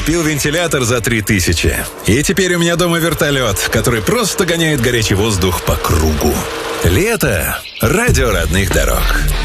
Купил вентилятор за 3000. И теперь у меня дома вертолет, который просто гоняет горячий воздух по кругу. Лето. Радио родных дорог.